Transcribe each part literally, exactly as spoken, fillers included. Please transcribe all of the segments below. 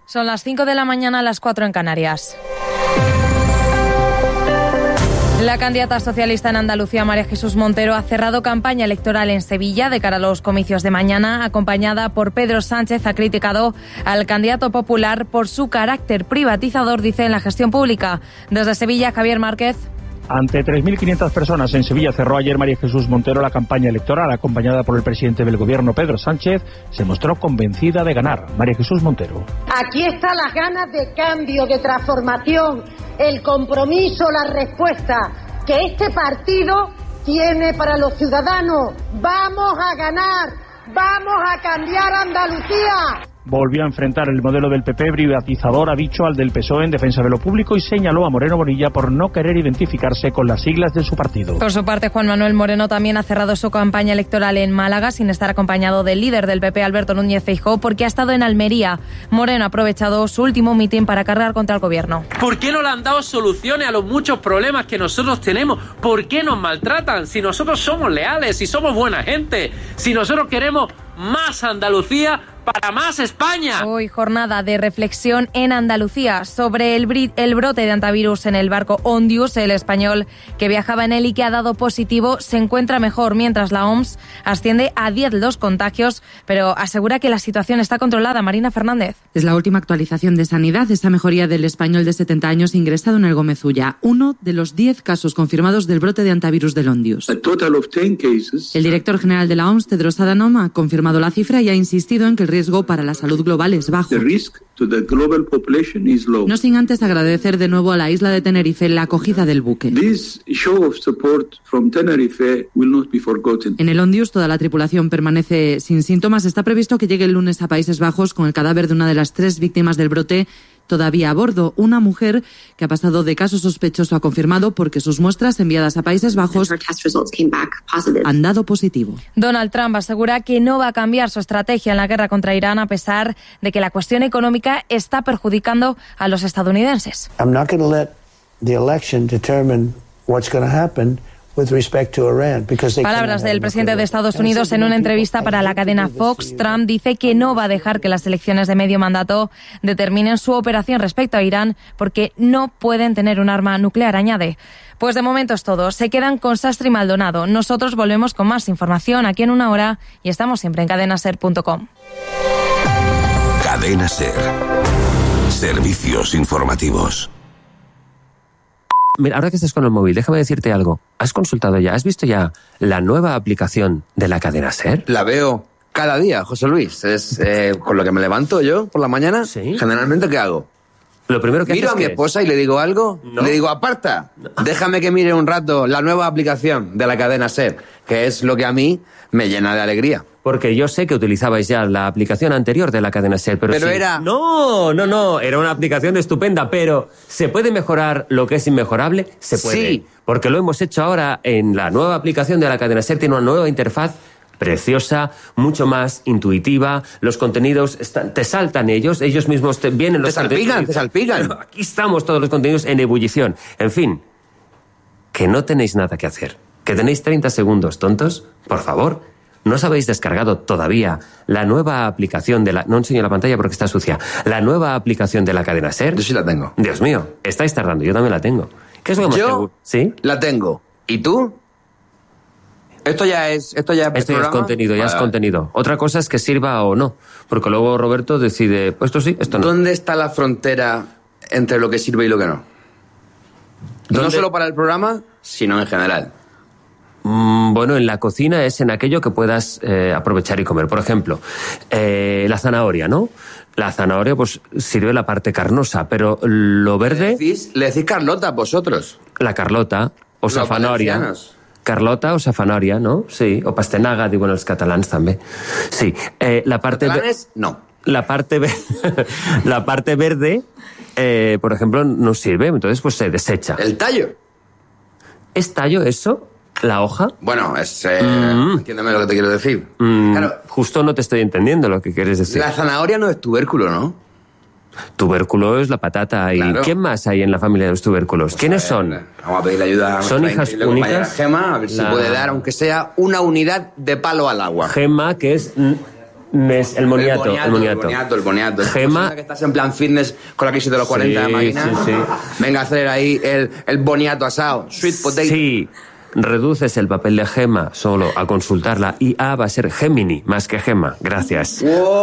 Son las cinco de la mañana, a las cuatro en Canarias. La candidata socialista en Andalucía, María Jesús Montero, ha cerrado campaña electoral en Sevilla de cara a los comicios de mañana. Acompañada por Pedro Sánchez, ha criticado al candidato popular por su carácter privatizador, dice, en la gestión pública. Desde Sevilla, Javier Márquez. Ante tres mil quinientas personas en Sevilla cerró ayer María Jesús Montero la campaña electoral. Acompañada por el presidente del gobierno, Pedro Sánchez, se mostró convencida de ganar. María Jesús Montero. Aquí están las ganas de cambio, de transformación, el compromiso, la respuesta que este partido tiene para los ciudadanos. ¡Vamos a ganar! ¡Vamos a cambiar Andalucía! Volvió a enfrentar el modelo del P P privatizador, ha dicho, al del P S O E en defensa de lo público, y señaló a Moreno Bonilla por no querer identificarse con las siglas de su partido. Por su parte, Juan Manuel Moreno también ha cerrado su campaña electoral en Málaga sin estar acompañado del líder del P P, Alberto Núñez Feijóo, porque ha estado en Almería. Moreno ha aprovechado su último mitin para cargar contra el gobierno. ¿Por qué no le han dado soluciones a los muchos problemas que nosotros tenemos? ¿Por qué nos maltratan? Si nosotros somos leales, si somos buena gente, si nosotros queremos más Andalucía para más España. Hoy jornada de reflexión en Andalucía sobre el, bri- el brote de antivirus en el barco Ondius. El español que viajaba en él y que ha dado positivo se encuentra mejor, mientras la O M S asciende a diez los contagios, pero asegura que la situación está controlada. Marina Fernández. Es la última actualización de Sanidad, esa mejoría del español de setenta años ingresado en el Gómez Ulla, uno de los diez casos confirmados del brote de antivirus del Ondius. El director general de la O M S, Tedros Adhanom, ha confirmado la cifra y ha insistido en que el riesgo para la salud global es bajo. No sin antes agradecer de nuevo a la isla de Tenerife la acogida del buque. En el Ondius toda la tripulación permanece sin síntomas. Está previsto que llegue el lunes a Países Bajos con el cadáver de una de las tres víctimas del brote todavía a bordo, una mujer que ha pasado de caso sospechoso a confirmado porque sus muestras enviadas a Países Bajos han dado positivo. Donald Trump asegura que no va a cambiar su estrategia en la guerra contra Irán a pesar de que la cuestión económica está perjudicando a los estadounidenses. I'm not going to let the election determine what's going to happen. Palabras del presidente de Estados Unidos en una entrevista para la cadena Fox. Trump dice que no va a dejar que las elecciones de medio mandato determinen su operación respecto a Irán porque no pueden tener un arma nuclear, añade. Pues de momento es todo. Se quedan con Sastre y Maldonado. Nosotros volvemos con más información aquí en una hora y estamos siempre en cadena ser punto com. Cadena Ser. Servicios informativos. Mira, ahora que estás con el móvil, déjame decirte algo. ¿Has consultado ya, has visto ya la nueva aplicación de la cadena SER? La veo cada día, José Luis. Es eh, con lo que me levanto yo por la mañana. ¿Sí? Generalmente, ¿qué hago? Lo primero que Miro a mi esposa y le digo algo. No. Le digo, aparta, no. Déjame que mire un rato la nueva aplicación de la cadena SER, que es lo que a mí me llena de alegría. Porque yo sé que utilizabais ya la aplicación anterior de la cadena SER, pero, pero sí. era... No, no, no, era una aplicación estupenda, pero ¿se puede mejorar lo que es inmejorable? Se puede. Sí. Porque lo hemos hecho ahora en la nueva aplicación de la cadena SER, tiene una nueva interfaz preciosa, mucho más intuitiva, los contenidos están, te saltan ellos, ellos mismos te vienen los Te salpican, te salpican. Pero aquí estamos todos los contenidos en ebullición. En fin, que no tenéis nada que hacer, que tenéis treinta segundos, tontos, por favor. ¿No os habéis descargado todavía la nueva aplicación de la... No enseño la pantalla porque está sucia. La nueva aplicación de la cadena SER. Yo sí la tengo. Dios mío, estáis tardando, yo también la tengo. ¿Qué es lo que más yo te gusta? ¿Sí? La tengo. ¿Y tú? Esto ya es... Esto ya es, esto ya es contenido, ya vale. es contenido. Otra cosa es que sirva o no. Porque luego Roberto decide, pues esto sí, esto no. ¿Dónde está la frontera entre lo que sirve y lo que no? ¿Dónde? No solo para el programa, sino en general. Bueno, en la cocina es en aquello que puedas eh, aprovechar y comer. Por ejemplo, eh, la zanahoria, ¿no? La zanahoria, pues, sirve la parte carnosa, pero lo verde... ¿Le decís, le decís Carlota vosotros? La Carlota, o safanoria. Carlota o safanoria, ¿no? Sí, o pastenaga, digo en los catalans també. Sí, eh, la parte... ¿Catalanes? No. La parte, ve... la parte verde, eh, por ejemplo, no sirve, entonces pues se desecha. ¿El tallo? ¿Es tallo eso? ¿La hoja? Bueno, es... Eh, mm. Entiéndeme lo que te quiero decir. Mm, claro, justo no te estoy entendiendo lo que quieres decir. La zanahoria no es tubérculo, ¿no? Tubérculo es la patata. ¿Y claro. ¿Quién más hay en la familia de los tubérculos? Pues ¿Quiénes son? Vamos a pedirle ayuda a ¿Son hijas únicas? Gema, a ver la... si puede dar, aunque sea una unidad de palo al agua. Gema, que es Mes, el moniato, el boniato, el boniato. El boniato, el boniato. Gema. Que estás en plan fitness con la crisis de los cuarenta sí, de máquina. Sí, sí. Venga a hacer ahí el, el boniato asado. Sweet potato. Sí. Reduces el papel de Gema solo a consultarla y A va a ser Gemini más que Gema. Gracias.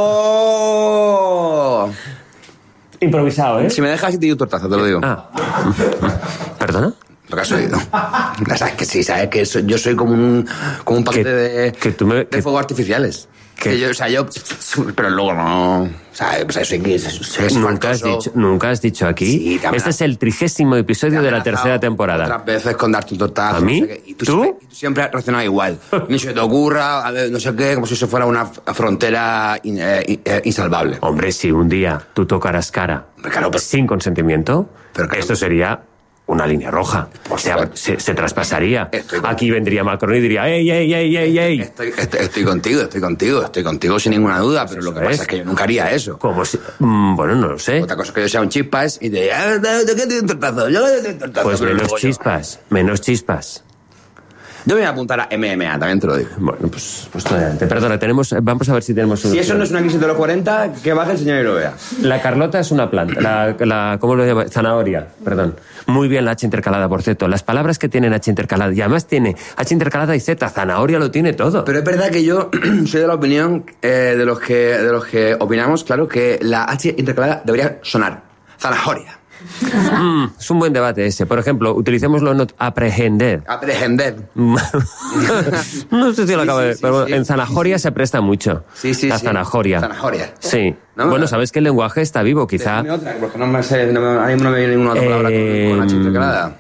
¡Oh! Improvisado, ¿eh? Si me dejas, te doy un tortazo, te lo digo. Ah. ¿Perdona? Lo que has oído. Sabes que sí, sabes que so- yo soy como un, como un paquete de, que tú me, de que, fuegos artificiales. Que, que yo, o sea, yo... Pero luego no... O sea, o sea soy, soy, soy nunca, has dicho, nunca has dicho aquí. Sí, este es el trigésimo episodio de la tercera temporada. Otras veces con darte un tortazo. ¿A mí? No sé y tú, ¿Tú? Siempre, y tú siempre has reaccionado igual. Ni se te ocurra, a ver, no sé qué, como si eso fuera una frontera in, eh, eh, insalvable. Hombre, si un día tú tocaras cara claro, pero, sin consentimiento, pero claro, esto sería una línea roja. O sea, se, se traspasaría. Aquí vendría Macron y diría, ¡ey, ey, ey, ey, ey! Estoy, estoy, estoy contigo, estoy contigo, estoy contigo sin ninguna duda, pero lo que pasa es que yo nunca haría eso. ¿Cómo si? Mm, bueno, no lo sé. Otra cosa es que yo sea un chispas y te diga, ¿de qué te doy un tortazo? Yo te doy un tortazo. Pues menos chispas, yo... menos chispas. Yo me voy a apuntar a M M A, también te lo digo. Bueno, pues, pues adelante. Perdona, tenemos, vamos a ver si tenemos... Si eso no es una crisis de los cuarenta, que baje el señor y lo vea. La Carlota es una planta. La, la, ¿Cómo lo llama? Zanahoria, perdón. Muy bien la H intercalada, por cierto. Las palabras que tienen H intercalada, y además tiene H intercalada y Z, zanahoria lo tiene todo. Pero es verdad que yo soy de la opinión eh, de, los que, de los que opinamos, claro, que la H intercalada debería sonar. Zanahoria. Mm, es un buen debate ese. Por ejemplo, utilicémoslo en aprehender. Aprehender. No sé si lo sí, acabo sí, de... sí, pero sí, en zanahoria sí, se presta mucho. Sí, sí, la sí. zanahoria. Zanahoria. Sí. ¿No? Bueno, sabes que el lenguaje está vivo, quizá. Déjame otra, porque no me sé, no me, ahora mismo no me viene ninguna otra palabra eh, con, con H intercalada.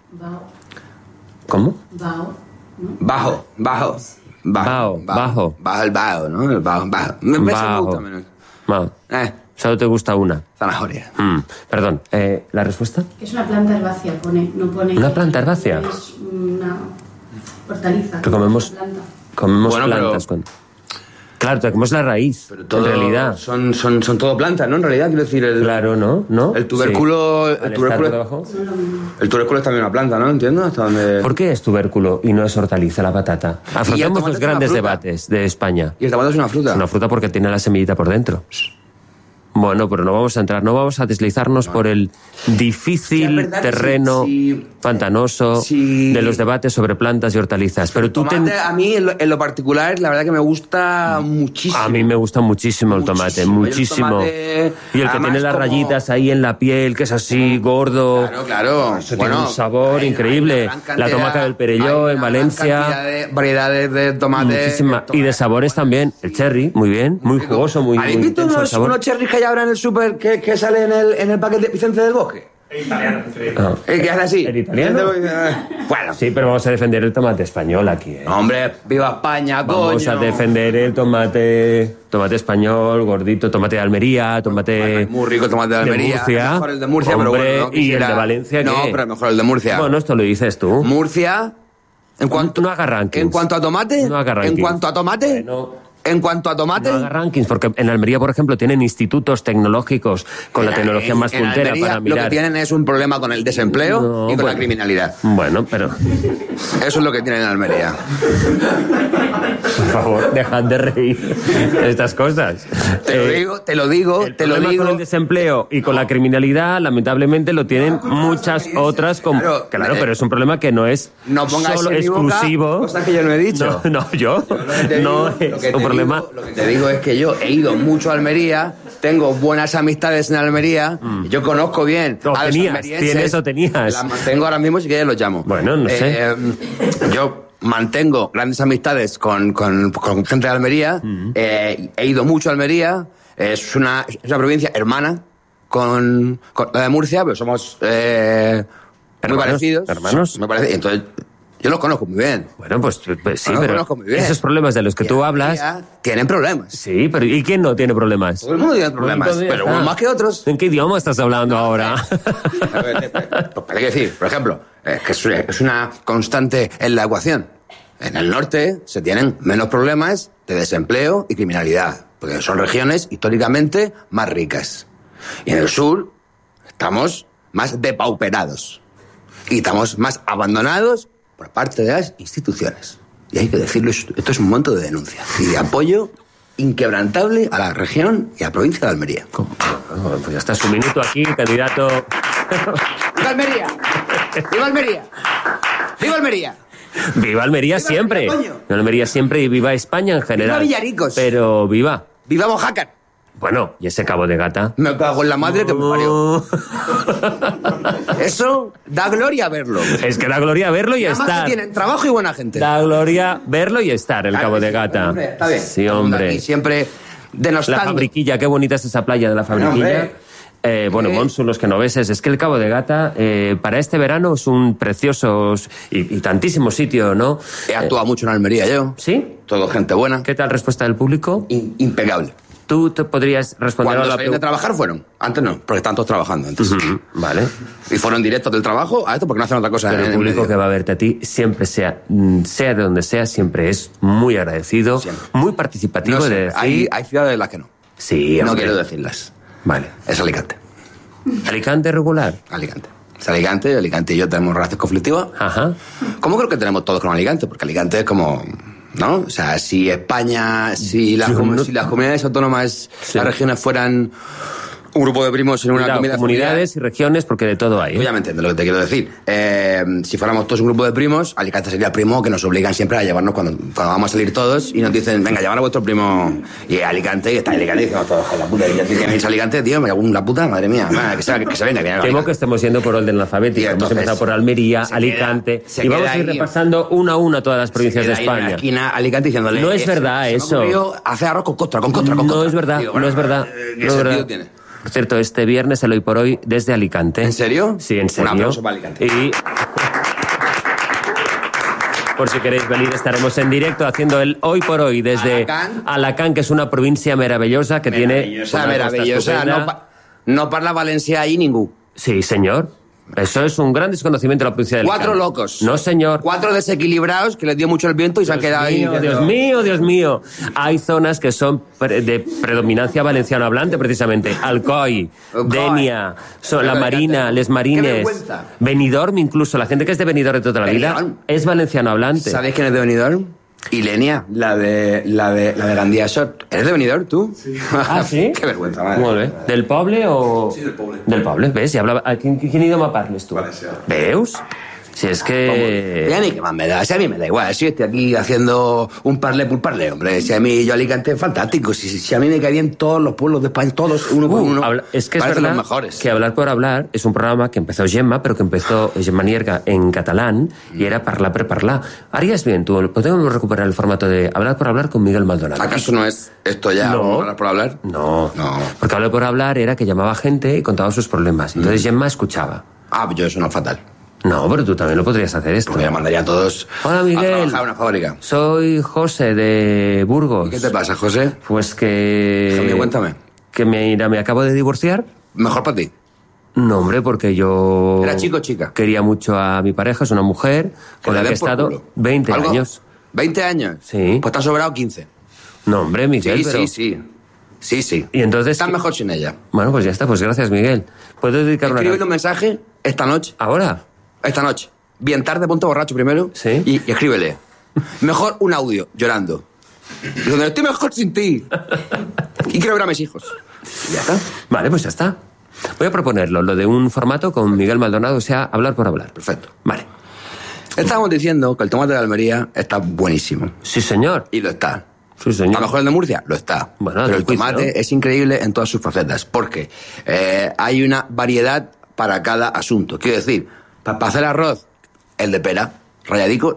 ¿Cómo? Bao. Bajo, bajo. Bajo, bajo. Bajo el bajo, ¿no? El bajo, bajo. Me, me bajo. gusta menos. Bajo. Eh. Solo te gusta una. Zanahoria. Mm, perdón, eh, ¿la respuesta? Que es una planta herbácea, pone, no pone... ¿Una planta herbácea? Es una hortaliza. Que comemos, planta. comemos bueno, plantas. Pero... Con... Claro, te comemos la raíz, pero todo, en realidad. Son, son, son todo plantas, ¿no? En realidad, quiero decir... El, claro, ¿no? ¿No? El tubérculo... Sí. El tubérculo, debajo? el tubérculo es también una planta, ¿no? Entiendo hasta dónde... ¿Por qué es tubérculo y no es hortaliza la patata? Afrontemos los grandes debates de España. Y el tomate es una fruta. Es una fruta porque tiene la semillita por dentro. Bueno, pero no vamos a entrar, no vamos a deslizarnos no. por el difícil sí, terreno sí, sí, pantanoso sí. de los debates sobre plantas y hortalizas. Pero tú tomate, ten... a mí, en lo, en lo particular, la verdad que me gusta muchísimo. A mí me gusta muchísimo el tomate, muchísimo. muchísimo. El tomate, y el que tiene las como... rayitas ahí en la piel, que es así gordo. Claro, claro. Eso bueno, tiene un sabor hay, increíble. Hay la tomaca del Perelló en Valencia. De variedades de tomate. Muchísima. Y de sabores también. El cherry, muy bien, muy rico. Jugoso, muy, ¿Habéis muy visto unos, unos cherries que hay ahora en el súper que, que sale en el, en el paquete Vicente del Bosque? El italiano. Ah. ¿El que hace así? ¿El italiano? Bueno. Sí, pero vamos a defender el tomate español aquí, ¿eh? Hombre, viva España, coño. Vamos a defender el tomate, tomate español, gordito, tomate de Almería, tomate... Muy rico tomate de Almería. De Murcia. Mejor el de Murcia, Hombre, pero bueno, no y el de Valencia, No, ¿qué? pero mejor el de Murcia. Bueno, esto lo dices tú. Murcia... En cuanto, no haga rankings. En cuanto a tomate... No haga rankings. En cuanto a tomate... Bueno, En cuanto a tomate... No haga rankings, porque en Almería, por ejemplo, tienen institutos tecnológicos con en, la tecnología en, más en puntera Almería, para mirar. Lo que tienen es un problema con el desempleo no, y con bueno, la criminalidad. Bueno, pero... Eso es lo que tienen en Almería. Por favor, dejad de reír de estas cosas. Te lo eh, digo, te lo digo, el te lo problema digo. Con el desempleo y con la criminalidad, lamentablemente, lo tienen muchas otras. Como... Claro, claro, eh, pero es un problema que no es no pongas solo en mi boca exclusivo. Cosas que yo no he dicho. No, no yo. yo no digo, es un problema. Digo, lo que te digo es que yo he ido mucho a Almería, tengo buenas amistades en Almería, mm. yo conozco bien no, a los tenías, almerienses. ¿Tienes o tenías? Las mantengo ahora mismo, si quieres los llamo. Bueno, no eh, sé. Eh, yo mantengo grandes amistades con, con, con gente de Almería, mm. eh, he ido mucho a Almería, es una, es una provincia hermana con, con la de Murcia, pero somos eh, muy parecidos. ¿Hermanos? Me parece, entonces... Yo los conozco muy bien. Bueno, pues, pues sí, bueno, pero conozco muy bien. Esos problemas de los que y tú hablas... Tienen problemas. Sí, pero ¿y quién no tiene problemas? Todo el mundo tiene problemas, pues, pero unos más que otros. ¿En qué idioma estás hablando ahora? Pues hay que decir, por ejemplo, es que es una constante en la ecuación. En el norte se tienen menos problemas de desempleo y criminalidad, porque son regiones históricamente más ricas. Y en el sur estamos más depauperados. Y estamos más abandonados por parte de las instituciones. Y hay que decirlo, esto es un momento de denuncia y de apoyo inquebrantable a la región y a la provincia de Almería. ¿Cómo? Bueno, pues ya está su minuto aquí, candidato. ¡Viva Almería! ¡Viva Almería! ¡Viva Almería! Viva Almería ¡Viva siempre. Almería, coño! Viva Almería siempre y viva España en general. ¡Viva Villaricos! Pero viva. ¡Viva Mojácar! Bueno, ¿y ese Cabo de Gata? Me cago en la madre que me parió. Eso da gloria verlo. Es que da gloria verlo y Además estar. que tienen trabajo y buena gente. Da gloria verlo y estar, el Claro Cabo que de sí, Gata. hombre, está bien. Sí, Todo el mundo hombre. aquí siempre denostando. La Fabriquilla, qué bonita es esa playa de la Fabriquilla. Hombre. Eh, bueno, Eh. Monsu, los genoveses, es que el Cabo de Gata eh, para este verano es un precioso y, y tantísimo sitio, ¿no? He actuado mucho en Almería yo. ¿Sí? Todo gente buena. ¿Qué tal respuesta del público? In- impecable. ¿Tú te podrías responder Cuando a la salieron de pregunta? trabajar fueron. Antes no, porque están todos trabajando antes. Ujú, vale. Y fueron directos del trabajo a esto porque no hacen otra cosa. Pero en el el público medio. que va a verte a ti, siempre sea, mm, sea de donde sea, siempre es muy agradecido, Siempre. muy participativo No sé, de decir... hay, hay ciudades en las que no. Sí, No hombre. quiero decirlas. Vale. Es Alicante. Alicante regular. Alicante. Es Alicante, Alicante y yo tenemos relaciones conflictivas. Ajá. ¿Cómo creo que tenemos todos con Alicante? Porque Alicante es como... ¿No? O sea, si España, si las, Yo comu- no- si las comunidades autónomas, Sí. las regiones fueran un grupo de primos en una Cuidado, comida comunidades y regiones, porque de todo hay. ¿eh? Tú ya me entiendes lo que te quiero decir. Eh, si fuéramos todos un grupo de primos, Alicante sería el primo que nos obligan siempre a llevarnos cuando, cuando vamos a salir todos y nos dicen, venga, llevar a vuestro primo. Y Alicante, y está Alicante, y decimos todos, joder, la puta, y ya tiene que irse a Alicante, tío, me cago en la puta, madre mía, va, que, se, que, que se venga, que viene. Temo que estemos yendo por orden alfabético. Y Hemos entonces, empezado por Almería, se Alicante, queda- se y vamos queda a ir ahí- repasando una a una todas las provincias de Se queda ahí en la España. esquina Alicante diciéndole, No es eh, verdad se me eso. ocurrió hacer arroz con costra, con costra, con No costra. es verdad, Digo, no bueno, es verdad. eh, No ¿qué es sentido verdad. tiene? Por cierto, este viernes el Hoy por Hoy desde Alicante. ¿En serio? Sí, en serio. Un aplauso para Alicante. Y por si queréis venir, estaremos en directo haciendo el Hoy por Hoy desde Alacant. Alacant, que es una provincia maravillosa que tiene Maravillosa, una costa maravillosa. estupenda. No, pa- no parla Valencia ahí ningún. Sí, señor. Eso es un gran desconocimiento de la provincia de Alicante. Cuatro locos. No, señor. Cuatro desequilibrados que les dio mucho el viento y se han quedado ahí. Mío, Dios mío, Dios mío. Hay zonas que son pre- de predominancia valenciano hablante, precisamente. Alcoy, Alcoy. Denia, so- La Qué Marina, Les Qué Marines, vergüenza. Benidorm incluso. La gente que es de Benidorm de toda la vida Benidorm. es valenciano hablante. ¿Sabéis quién es de Benidorm? Ilenia, la de la de la de Gandía Short. ¿Eres de Benidorm tú? Sí. Ah, ¿sí? Qué vergüenza, madre. Molt bé. Del poble o...? Sí, del poble. Del poble, ves? I hablava... a Quin, quin idioma parles tu? Valencià. Veus? Si és que... Y a mí qué más me da, si a mí me da igual, si estoy aquí haciendo un parlé por parlé, hombre, si a mí yo Alicante es fantástico, si, si a mí me caen bien todos los pueblos de España, todos uno por Uh, uno, habla- es que es parecen verdad los mejores. que Hablar por Hablar es un programa que empezó Gemma, pero que empezó Gemma Nierga en catalán y era Parlar per Parlar. Harías bien, tú, podemos recuperar el formato de Hablar por Hablar con Miguel Maldonado. ¿Acaso no es esto ya, No. hablar por hablar? No, No. porque Hablar por Hablar era que llamaba gente y contaba sus problemas. Entonces Gemma escuchaba. Ah, yo eso no es fatal. No, pero tú también lo podrías hacer esto. Porque me mandaría a todos Hola, a Miguel. trabajar a una fábrica. Soy José de Burgos. ¿Qué te pasa, José? Pues que... Déjame, cuéntame. Que me, mira, me acabo de divorciar. Mejor para ti. No, hombre, porque yo... ¿Era chico o chica? Quería mucho a mi pareja, es una mujer con le la que he den por estado culo. veinte ¿Algo? años. ¿veinte años? Sí. Pues te has sobrado quince. No, hombre, Miguel, Sí, pero... sí, sí. Sí, sí. Y entonces... Estás mejor sin ella. Bueno, pues ya está, pues gracias, Miguel. ¿Puedo dedicar una... Escríbele can- un mensaje esta noche. ¿Ahora? Esta noche. Bien tarde, ponte borracho primero. Sí. Y, y escríbele. Mejor un audio, llorando. Y donde estoy mejor sin ti. Y quiero ver a mis hijos. Y ya está. Vale, pues ya está. Voy a proponerlo, lo de un formato con Miguel Maldonado, o sea, Hablar por Hablar. Perfecto. Vale. Estábamos diciendo que el tomate de Almería está buenísimo. Sí, señor. Y lo está. Sí, A señor. lo mejor el de Murcia lo está. Bueno, a pero tu el juicio, tomate ¿no? es increíble en todas sus facetas. Porque eh, hay una variedad para cada asunto. Quiero decir, para hacer arroz, el de pera, rayadico,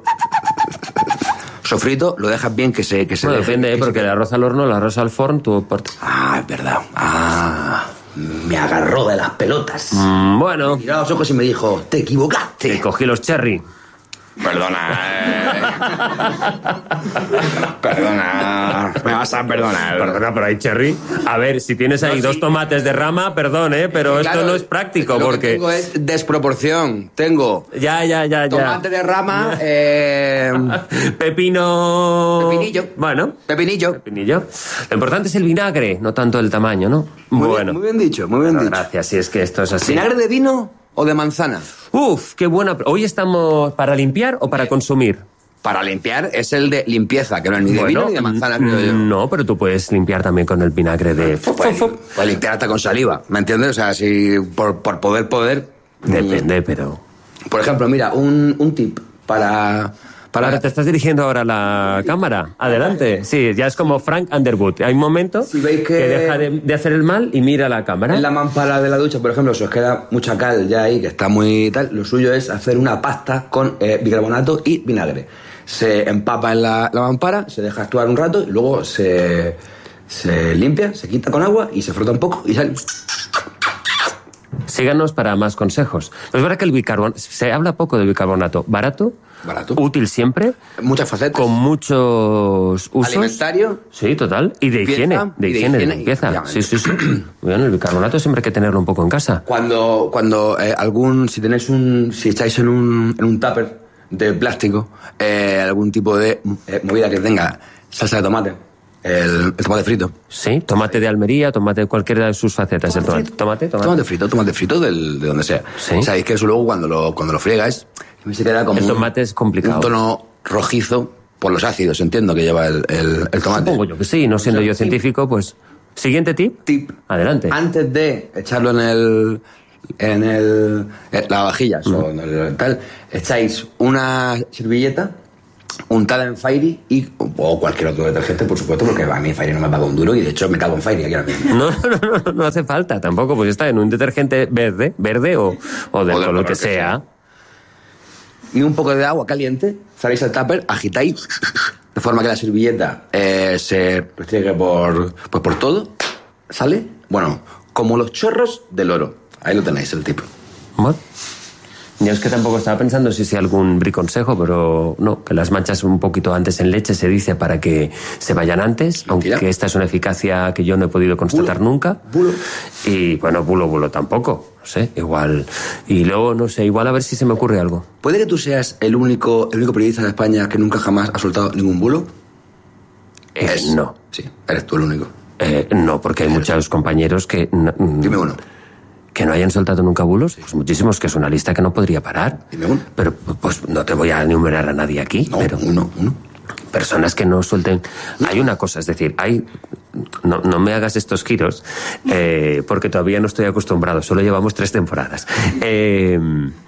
sofrito, lo dejas bien que se... Que se Bueno, deje- depende, ¿eh? que se- Porque el arroz al horno, el arroz al forn, tú... por- Ah, es verdad. Ah, me agarró de las pelotas. Mm, bueno, Miró a los ojos y me dijo, te equivocaste. y cogí los cherry. Perdona. eh. Perdona. Me vas a perdonar. Perdona, pero hay cherry. A ver, si tienes ahí No, dos sí. tomates de rama, perdón, ¿eh? Pero Claro, esto no es práctico, lo que porque... tengo es desproporción. Tengo Ya, ya, ya, ya. tomate de rama, eh, Pepino... Pepinillo. Bueno, pepinillo. pepinillo. Lo importante es el vinagre, no tanto el tamaño, ¿no? Muy bueno. bien, muy bien dicho, muy bien Bueno, dicho. gracias, si es que esto es así. ¿Vinagre de vino o de manzana? Uf, qué buena... ¿Hoy estamos para limpiar o para consumir? para limpiar es el de limpieza, que no es ni de Bueno, vino ni de manzana, creo yo. No, pero tú puedes limpiar también con el vinagre de... Puedes, puedes limpiar hasta con saliva, ¿me entiendes? O sea, si por, por poder, poder... Depende, pero... Por ejemplo, mira, un, un tip para... para... Ahora, ¿te estás dirigiendo ahora a la cámara? Adelante. Sí, ya es como Frank Underwood. Hay un momento si veis que... que deja de, de hacer el mal y mira a la cámara. En la mampara de la ducha, por ejemplo, si os queda mucha cal ya ahí, que está muy tal, lo suyo es hacer una pasta con eh, bicarbonato y vinagre. Se empapa en la, la mampara, se deja actuar un rato y luego se, se limpia, se quita con agua y se frota un poco y sale. Síganos para más consejos. Es verdad que el bicarbonato, se habla poco del bicarbonato. Barato, Barato. útil siempre. Muchas facetas. Con muchos usos. Alimentario. Sí, total. Y de Limpieza, higiene. De y de higiene, de higiene, limpieza. Sí, sí, sí. Bueno, el bicarbonato siempre hay que tenerlo un poco en casa. Cuando, cuando eh, algún, si tenéis un, si estáis en un, en un tupper de plástico, eh, algún tipo de eh, movida que tenga salsa de tomate, el, el tomate frito. Sí, tomate de Almería, tomate de cualquiera de sus facetas. Tomate, el tomate, tomate, tomate. Tomate frito, tomate frito del, de donde sea. Sí. Sabéis que eso luego cuando lo, cuando lo friegas, se queda como el tomate un, es complicado. un tono rojizo por los ácidos, entiendo, que lleva el, el, el tomate. Supongo yo que sí, no siendo yo científico, pues... Siguiente tip. Tip. Adelante. Antes de echarlo en el... en el en la vajilla mm. o en el tal, echáis una servilleta untada en Fairy y, o cualquier otro detergente, por supuesto, porque a mí Fairy no me paga un duro y de hecho me cago en Fairy aquí ahora mismo. No, no, no, no, no hace falta tampoco, pues está en un detergente verde, verde o, o del color que, que sea. sea. Y un poco de agua caliente, saléis al tupper, agitáis, de forma que la servilleta eh, se restriegue por, pues por todo, sale, bueno, como los chorros del oro. Ahí lo tenéis, el tip. Bueno, yo es que tampoco estaba pensando si sea algún briconsejo, pero no, que las manchas un poquito antes en leche se dice para que se vayan antes, Mentira. Aunque esta es una eficacia que yo no he podido constatar bulo. nunca. Bulo. Y bueno, bulo, bulo tampoco, no sé, igual. Y luego, no sé, igual a ver si se me ocurre algo. ¿Puede que tú seas el único, el único periodista de España que nunca jamás ha soltado ningún bulo? Eh, es. No. Sí, eres tú el único. Eh, no, porque hay muchos compañeros que... No, Dime uno. ¿Que no hayan soltado nunca bulos? Pues muchísimos, que es una lista que no podría parar. Dime uno. Pero pues no te voy a enumerar a nadie aquí. No, pero uno, uno. Personas que no suelten... Hay una cosa, es decir, hay... No, no me hagas estos giros, eh, porque todavía no estoy acostumbrado, solo llevamos tres temporadas. Eh...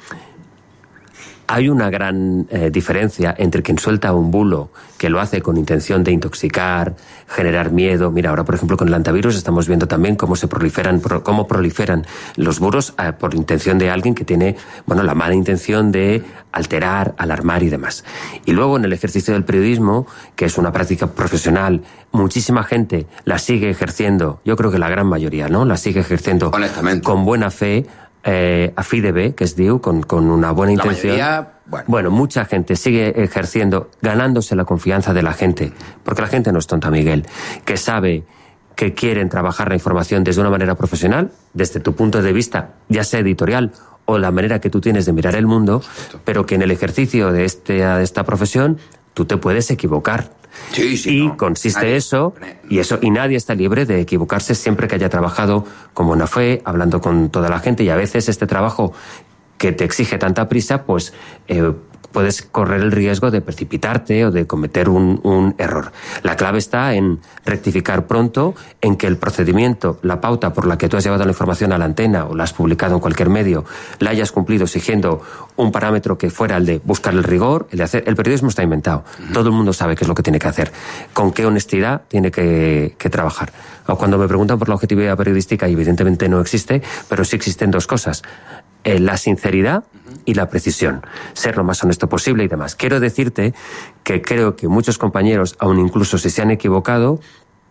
Hay una gran eh, diferencia entre quien suelta un bulo que lo hace con intención de intoxicar, generar miedo. Mira, ahora por ejemplo con el antivirus estamos viendo también cómo se proliferan, pro, cómo proliferan los bulos eh, por intención de alguien que tiene, bueno, la mala intención de alterar, alarmar y demás. Y luego en el ejercicio del periodismo, que es una práctica profesional, muchísima gente la sigue ejerciendo, yo creo que la gran mayoría, ¿no? La sigue ejerciendo honestamente, con buena fe. Eh, a fi de bé, que es diu, con, con una buena intención. La mayoría, bueno. bueno, mucha gente sigue ejerciendo, ganándose la confianza de la gente, porque la gente no es tonta, Miguel, que sabe que quieren trabajar la información desde una manera profesional, desde tu punto de vista, ya sea editorial o la manera que tú tienes de mirar el mundo, pero que en el ejercicio de, este, de esta profesión tú te puedes equivocar. Sí, sí, y no. consiste nadie, eso, y eso, y nadie está libre de equivocarse siempre que haya trabajado con buena fe, hablando con toda la gente, y a veces este trabajo que te exige tanta prisa, pues eh, puedes correr el riesgo de precipitarte o de cometer un, un error. La clave está en rectificar pronto, en que el procedimiento, la pauta por la que tú has llevado la información a la antena o la has publicado en cualquier medio, la hayas cumplido siguiendo un parámetro que fuera el de buscar el rigor, el de hacer... El periodismo está inventado. Uh-huh. Todo el mundo sabe qué es lo que tiene que hacer. Con qué honestidad tiene que, que trabajar. O cuando me preguntan por la objetividad periodística, y evidentemente no existe, pero sí existen dos cosas. Eh, la sinceridad y la precisión, ser lo más honesto posible y demás. Quiero decirte que creo que muchos compañeros, aun incluso si se han equivocado,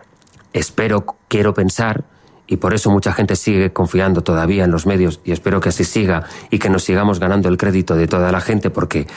espero, quiero pensar, y por eso mucha gente sigue confiando todavía en los medios, y espero que así siga y que nos sigamos ganando el crédito de toda la gente, porque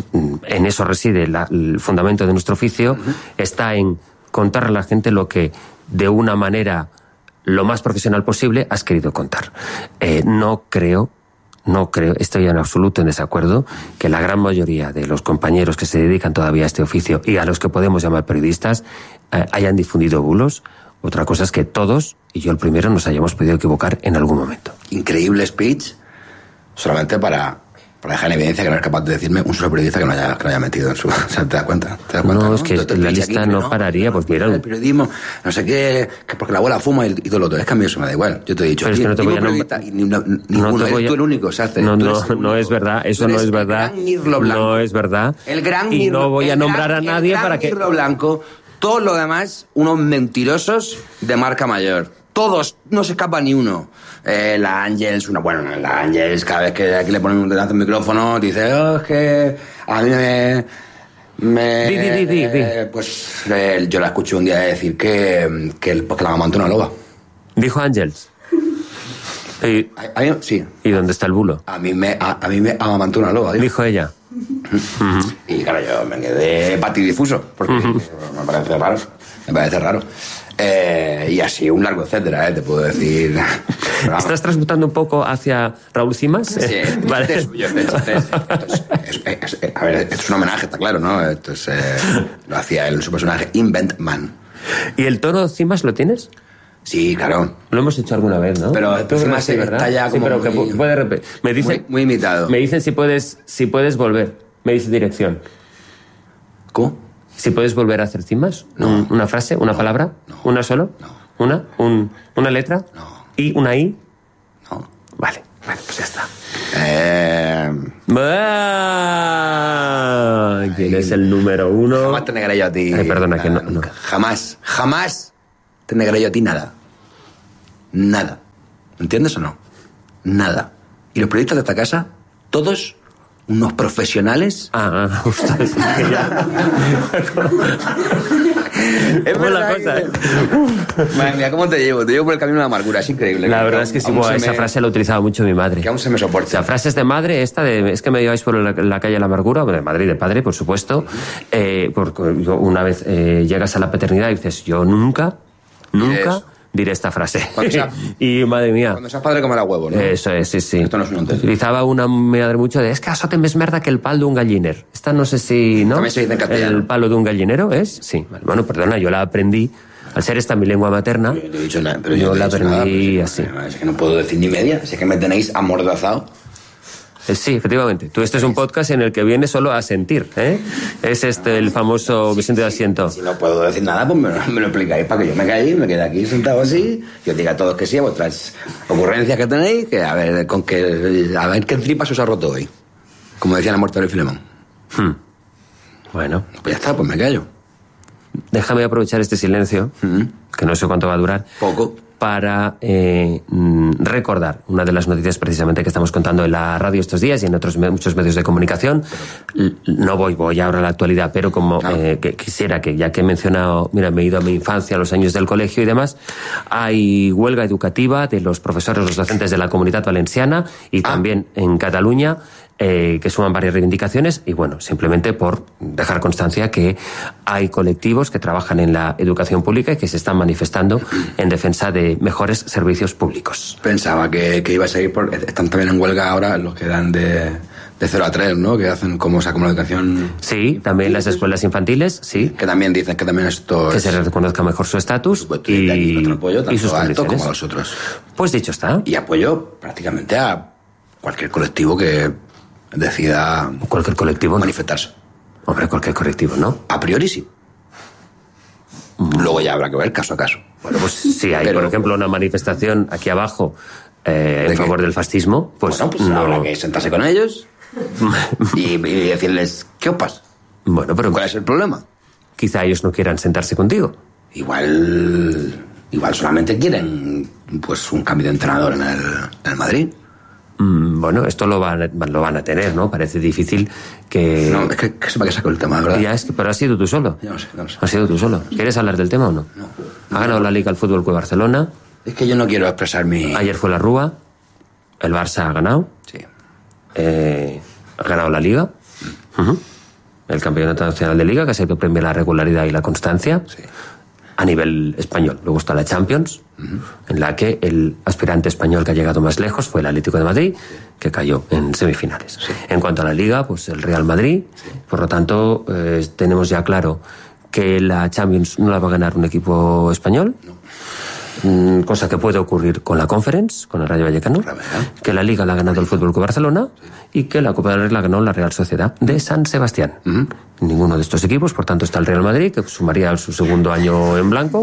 en eso reside la, el fundamento de nuestro oficio, uh-huh. está en contar a la gente lo que de una manera lo más profesional posible has querido contar. Eh, no creo No creo, estoy en absoluto en desacuerdo, que la gran mayoría de los compañeros que se dedican todavía a este oficio y a los que podemos llamar periodistas eh, hayan difundido bulos. Otra cosa es que todos, y yo el primero, nos hayamos podido equivocar en algún momento. Increíble speech, solamente para para dejar en evidencia que no es capaz de decirme un solo periodista que no haya, que no haya metido en su... O sea, ¿te das cuenta? ¿Te das cuenta no, no, es que Entonces, la lista aquí, no, no pararía, pues mira... El periodismo, no sé qué, que porque la abuela fuma y, y todo lo otro. Es que a mí eso me da igual. Yo te he dicho... Pero es que no te voy a nombrar... Ni, no, ninguno, no eres tú el único, se hace. No, no, no es verdad, eso no es verdad. No es verdad. El gran y no voy a nombrar gran, a nadie el gran para que... Mirlo Blanco, todo lo demás, unos mentirosos de marca mayor. Todos, no se escapa ni uno. Eh, la Ángels, una bueno, la Ángels, cada vez que aquí le ponen un delante un micrófono, dice, oh, es que a mí me... me di, di, di, di, di. Eh, pues eh, yo la escuché un día decir que, que, el, pues, que la amamantó una loba. Dijo Ángels. Y, a, a mí, sí. ¿Y dónde está el bulo? A mí me, a, a mí me amamantó una loba. Dijo, dijo ella. Uh-huh. Y claro, yo me quedé patidifuso, porque uh-huh. me parece raro, me parece raro. Eh, y así un largo etcétera, ¿eh? Te puedo decir. ¿Estás transmutando un poco hacia Raúl Cimas? Sí, vale. Esto es, esto es, esto es, es, es, a ver, esto es un homenaje, está claro, ¿no? Esto es, eh, lo hacía él en su personaje Invent Man. ¿Y el tono Cimas lo tienes? Sí, claro. Lo hemos hecho alguna vez, ¿no? Pero Cimas sí, está ya como sí, pero muy, que puede repetir. Me dicen, muy, muy imitado. Me dicen si puedes, si puedes volver. Me dice dirección. ¿Cómo? Si puedes volver a hacer cimas. No. ¿Una frase? ¿Una no, palabra? No. ¿Una solo? No. ¿Una? Un, ¿Una letra? No. ¿Y una I? No. Vale, vale, pues ya está. Eh... Ah, ¿quién es el número uno? Jamás te negaré yo a ti. Ay, perdona, nada, que no, no. Jamás, jamás te negaré yo a ti nada. Nada. ¿Entiendes o no? Nada. Y los periodistas de esta casa, todos unos profesionales. Ah, ah, ustedes. Es verdad la cosa, que... ¿eh? Madre mía, ¿cómo te llevo? Te llevo por el camino de la amargura, es increíble. La verdad es que sí, bueno, esa me... frase la ha utilizado mucho mi madre. Que aún se me soporta. O sea, frases de madre, esta de, es que me lleváis por la, la calle de la amargura, de madre y de padre, por supuesto. Eh, porque una vez eh, llegas a la paternidad y dices, yo nunca, nunca... diré esta frase. Sea, y madre mía. Cuando seas padre comerá huevo, ¿no? Eso es, sí, sí. Esto no es un Utilizaba una mi madre mucho de, es que eso te més merda que el pal d'un galliner. Esta no sé si, ¿no? También se dice en castellano. El palo de un gallinero, ¿es? Sí. Bueno, perdona, yo la aprendí, al ser esta mi lengua materna, yo, yo, he dicho nada, pero yo, yo la he dicho aprendí nada, así. Es que no puedo decir ni media, es que me tenéis amordazado. Sí, efectivamente. Tú, este es un podcast en el que vienes solo a sentir, ¿eh? Es este el famoso Vicente de Asiento. Si no puedo decir nada, pues me, me lo explicáis para que yo me calle, me quede aquí sentado así, y os diga a todos que sí, a vuestras ocurrencias que tenéis, que a ver, con que, a ver qué tripas os ha roto hoy. Como decía la muerte de Filemón. Hmm. Bueno. Pues ya está, pues me callo. Déjame aprovechar este silencio, mm. que no sé cuánto va a durar. Poco. Para eh, recordar una de las noticias precisamente que estamos contando en la radio estos días y en otros muchos medios de comunicación. No voy, voy ahora a la actualidad, pero como no. eh, que quisiera que, ya que he mencionado, mira, me he ido a mi infancia, a los años del colegio y demás, hay huelga educativa de los profesores, los docentes de la Comunitat Valenciana y ah. también en Cataluña, Eh, que suman varias reivindicaciones y bueno, simplemente por dejar constancia que hay colectivos que trabajan en la educación pública y que se están manifestando en defensa de mejores servicios públicos. Pensaba que, que iba a seguir por... Están también en huelga ahora los que dan de, de cero a tres, ¿no? Que hacen como, o sea, como la educación... Sí, también las escuelas infantiles, sí. Que también dicen que también esto Que es... se les reconozca mejor su estatus pues, y, y, apoyo, tanto y sus a condiciones. Esto como a los otros. Pues dicho está. Y apoyo prácticamente a cualquier colectivo que decida... Cualquier colectivo, manifestarse. ¿No? Hombre, cualquier colectivo, ¿no? A priori sí. Mm. Luego ya habrá que ver caso a caso. Bueno, pues si hay, Pero, por ejemplo, una manifestación aquí abajo eh, en favor qué? del fascismo, pues, bueno, pues no... habrá que sentarse con ellos y, y decirles, ¿qué opas? Bueno, pero... ¿Cuál es el problema? Quizá ellos no quieran sentarse contigo. Igual... Igual solamente quieren, pues, un cambio de entrenador en el, en el Madrid. Bueno, esto lo van, lo van a tener, ¿no? Parece difícil que... No, es que, que sepa que saco el tema, ¿verdad? Ya, es que, pero has sido tú solo. Ya no sé, no sé. Has sido tú solo. ¿Quieres hablar del tema o no? No. Ha ganado la Liga el Fútbol Club Barcelona. Es que yo no quiero expresar mi... Ayer fue la Rúa. El Barça ha ganado. Sí. Eh, ha ganado la Liga. Mm. Uh-huh. El Campeonato Nacional de Liga, que ha sido premio la regularidad y la constancia. Sí. A nivel español. Luego está la Champions, uh-huh. en la que el aspirante español que ha llegado más lejos fue el Atlético de Madrid, sí. que cayó en semifinales. Sí. En cuanto a la Liga, pues el Real Madrid. Sí. Por lo tanto, eh, tenemos ya claro que la Champions no la va a ganar un equipo español. No. Mm, cosa que puede ocurrir con la Conference, con el Rayo Vallecano, que la Liga la ha ganado el Fútbol Club Barcelona y que la Copa del Rey la ganó la Real Sociedad de San Sebastián. Uh-huh. Ninguno de estos equipos, por tanto, está el Real Madrid, que sumaría su segundo año en blanco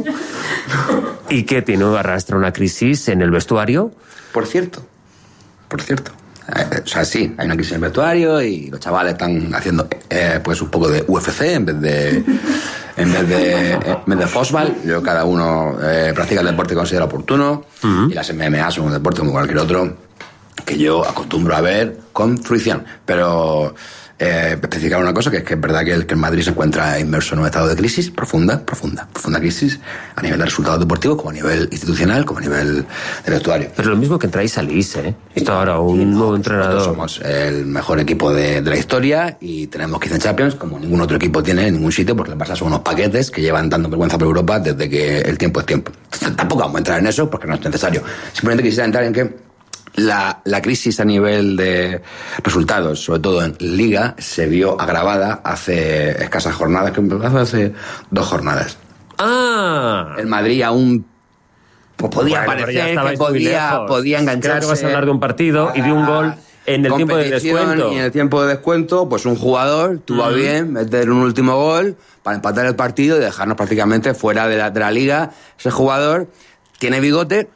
y que tiene arrastra una crisis en el vestuario. Por cierto, por cierto. Eh, o sea, sí, hay una crisis en el vestuario y los chavales están haciendo eh, pues un poco de U F C en vez de en vez de en vez de fútbol. Yo, cada uno eh, practica el deporte que considera oportuno. Uh-huh. Y las M M A son un deporte como cualquier otro que yo acostumbro a ver con fruición, pero eh, especificar una cosa, que es que es verdad que el, que el Madrid se encuentra inmerso en un estado de crisis profunda, profunda, profunda crisis, a nivel de resultados deportivos, como a nivel institucional, como a nivel de vestuario. Pero lo mismo que entráis salís, ¿eh? Esto ahora un sí, no, nuevo entrenador. Somos el mejor equipo de, de la historia y tenemos quince Champions, como ningún otro equipo tiene en ningún sitio, porque el Barça son unos paquetes que llevan dando vergüenza por Europa desde que el tiempo es tiempo. Entonces, tampoco vamos a entrar en eso porque no es necesario. Simplemente quisiera entrar en que La, la crisis a nivel de resultados, sobre todo en Liga, se vio agravada hace escasas jornadas, que hace dos jornadas. ¡Ah! El Madrid aún pues, podía bueno, parecer que podía, podía engancharse. Creo que vas a hablar de un partido y de un gol en el tiempo de descuento. Y en el tiempo de descuento, pues un jugador tuvo uh-huh. bien meter un último gol para empatar el partido y dejarnos prácticamente fuera de la, de la Liga. Ese jugador tiene bigote,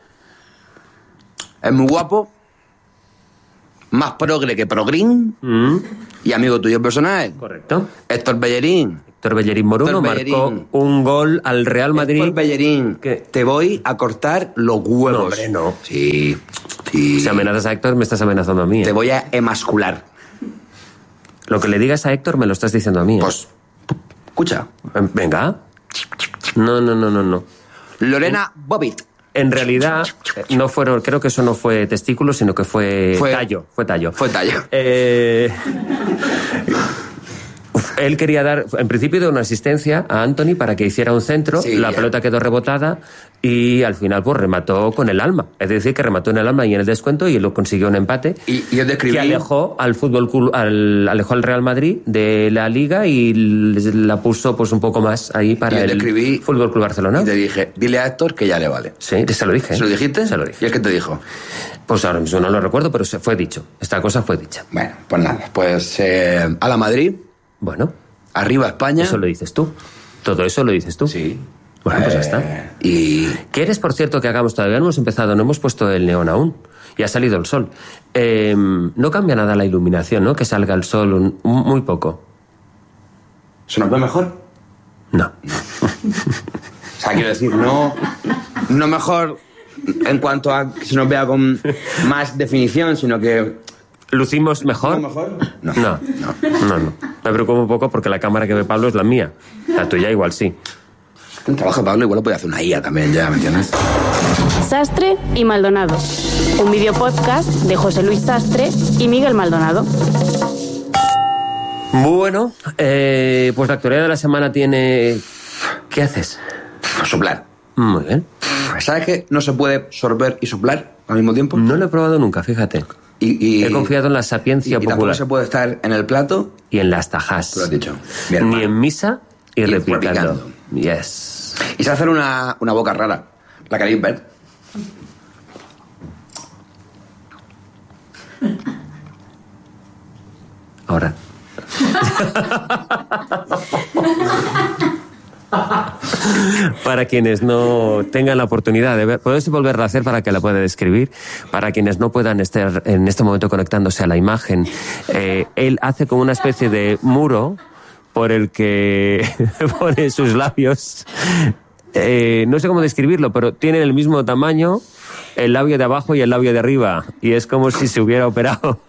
es muy guapo, más progre que progrín, mm. y amigo tuyo personal. Correcto. Héctor Bellerín. Héctor Bellerín Moruno Héctor Bellerín. marcó un gol al Real Madrid. Héctor Bellerín, que te voy a cortar los huevos. No, hombre, no. Sí, sí. Si amenazas a Héctor, me estás amenazando a mí. ¿eh? Te voy a emascular. Lo que le digas a Héctor me lo estás diciendo a mí. ¿eh? Pues, escucha. Venga. No, no, no, no, no. Lorena Bobbitt. En realidad, no fueron, creo que eso no fue testículo, sino que fue, fue tallo. Fue tallo. Fue tallo. Eh, él quería dar, en principio, de una asistencia a Anthony para que hiciera un centro. Sí, la ya. pelota quedó rebotada y al final pues remató con el alma. Es decir, que remató en el alma y en el descuento y lo consiguió un empate. Y, y yo describí... Que alejó al fútbol al, alejó al Real Madrid de la Liga y la puso pues un poco más ahí para el Fútbol Club Barcelona. Y te dije, dile a Héctor que ya le vale. Sí, se lo dije. ¿Se lo dijiste? Se lo dije. ¿Y es que te dijo? Pues ahora mismo no lo recuerdo, pero se fue dicho. Esta cosa fue dicha. Bueno, pues nada. Pues eh, a la Madrid. Bueno. Arriba España. Eso lo dices tú. Todo eso lo dices tú. Sí. Bueno, pues ya está. Y... ¿Quieres, por cierto, que hagamos todavía? No hemos empezado, no hemos puesto el neón aún. Y ha salido el sol. Eh, no cambia nada la iluminación, ¿no? Que salga el sol un, un, muy poco. ¿Se nos ve mejor? No. no. O sea, quiero decir, no, no mejor en cuanto a que se nos vea con más definición, sino que... ¿Lucimos mejor? ¿No mejor? No. No, no, no, no. Me preocupo un poco porque la cámara que ve Pablo es la mía. La tuya igual sí. Un trabajo de Pablo igual lo puede hacer una I A también, ya, ¿me entiendes? Sastre y Maldonado. Un video podcast de José Luis Sastre y Miguel Maldonado. Bueno, eh, pues la actualidad de la semana tiene... ¿Qué haces? Soplar. Muy bien. ¿Sabes que no se puede sorber y soplar al mismo tiempo? No lo he probado nunca, fíjate. Y, y, he confiado en la sapiencia y, y popular. Y tampoco se puede estar en el plato... Y en las tajas. Tú lo has dicho. Ni en misa y, y replicando. replicando. Yes. Y se hace una, una boca rara. ¿La queréis ver? Ahora. Para quienes no tengan la oportunidad de ver, puedes volverla a hacer para que la pueda describir. Para quienes no puedan estar en este momento conectándose a la imagen, eh, él hace como una especie de muro por el que pone sus labios. Eh, no sé cómo describirlo, pero tienen el mismo tamaño el labio de abajo y el labio de arriba, y es como si se hubiera operado.